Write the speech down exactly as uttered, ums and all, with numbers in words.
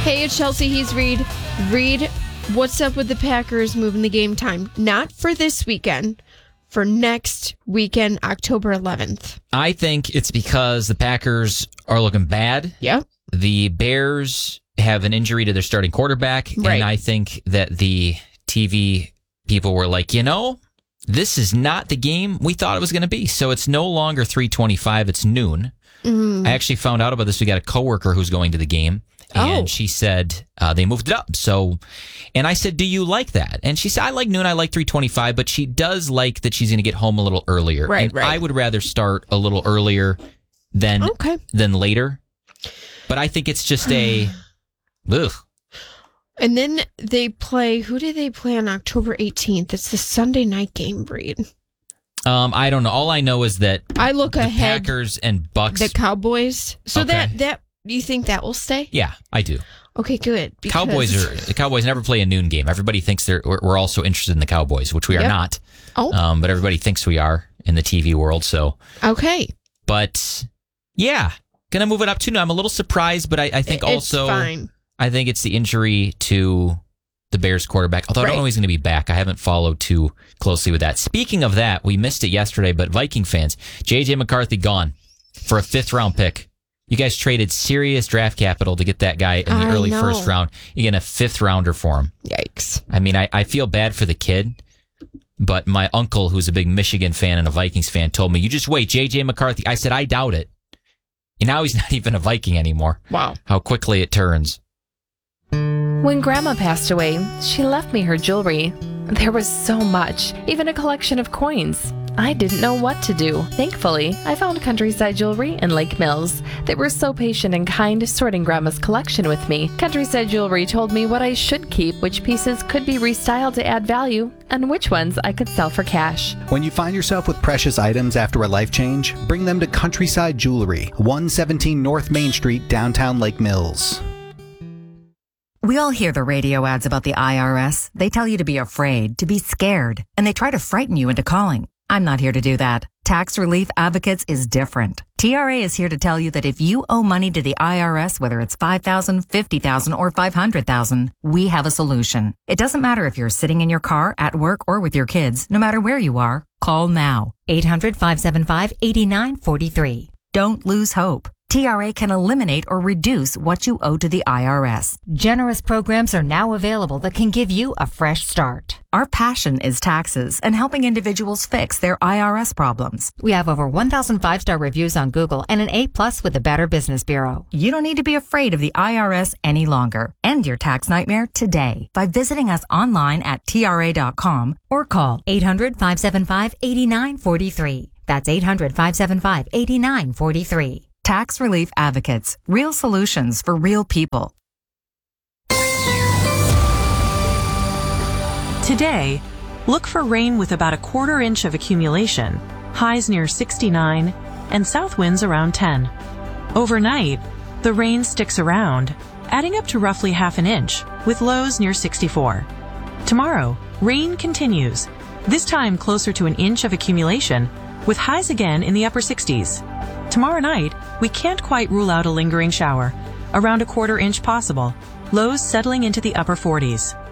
Hey, it's Chelsea. He's Reed. Reed, what's up with the Packers moving the game time? Not for this weekend, for next weekend, October eleventh. I think it's because the Packers are looking bad. Yeah. The Bears have an injury to their starting quarterback. Right. And I think that the T V people were like, you know, this is not the game we thought it was going to be. So it's no longer three twenty-five. It's noon. Mm. I actually found out about this. We got a coworker who's going to the game. And oh. she said uh, they moved it up. So, and I said, do you like that? And she said, I like noon. I like three twenty-five. But she does like that she's going to get home a little earlier. Right, and right. I would rather start a little earlier than okay. than later. But I think it's just a... ugh. And then they play... Who do they play on October eighteenth? It's the Sunday night game, Breed. Um, I don't know. All I know is that I look the ahead. Packers and Bucks... The Cowboys. So okay. that... that Do you think that will stay? Yeah, I do. Okay, good. Because... Cowboys are the Cowboys never play a noon game. Everybody thinks they're we're, we're also interested in the Cowboys, which we are yep. not. Oh, um, but everybody thinks we are in the T V world. So okay, but yeah, gonna move it up to noon. I'm a little surprised, but I, I think it's also fine. I think it's the injury to the Bears quarterback. Although right. I don't know he's going to be back. I haven't followed too closely with that. Speaking of that, we missed it yesterday, but Viking fans, J J McCarthy gone for a fifth round pick. You guys traded serious draft capital to get that guy in the I early know. first round. You get a fifth rounder for him. Yikes. I mean, I, I feel bad for the kid, but my uncle, who's a big Michigan fan and a Vikings fan, told me, you just wait, J J McCarthy. I said, I doubt it. And now he's not even a Viking anymore. Wow. How quickly it turns. When Grandma passed away, she left me her jewelry. There was so much, even a collection of coins. I didn't know what to do. Thankfully, I found Countryside Jewelry in Lake Mills. They were so patient and kind, sorting Grandma's collection with me. Countryside Jewelry told me what I should keep, which pieces could be restyled to add value, and which ones I could sell for cash. When you find yourself with precious items after a life change, bring them to Countryside Jewelry, one seventeen North Main Street, downtown Lake Mills. We all hear the radio ads about the I R S. They tell you to be afraid, to be scared, and they try to frighten you into calling. I'm not here to do that. Tax Relief Advocates is different. T R A is here to tell you that if you owe money to the I R S, whether it's five thousand dollars, fifty thousand dollars, or five hundred thousand dollars, we have a solution. It doesn't matter if you're sitting in your car, at work, or with your kids. No matter where you are, call now. eight hundred, five seven five, eight nine four three. Don't lose hope. T R A can eliminate or reduce what you owe to the I R S. Generous programs are now available that can give you a fresh start. Our passion is taxes and helping individuals fix their I R S problems. We have over one thousand five-star reviews on Google and an A plus with the Better Business Bureau. You don't need to be afraid of the I R S any longer. End your tax nightmare today by visiting us online at T R A dot com or call eight hundred, five seven five, eight nine four three. That's eight hundred, five seven five, eight nine four three. Tax Relief Advocates. Real solutions for real people. Today, look for rain with about a quarter inch of accumulation, highs near sixty-nine, and south winds around ten. Overnight, the rain sticks around, adding up to roughly half an inch, with lows near sixty-four. Tomorrow, rain continues, this time closer to an inch of accumulation, with highs again in the upper sixties. Tomorrow night, we can't quite rule out a lingering shower, around a quarter inch possible, lows settling into the upper forties.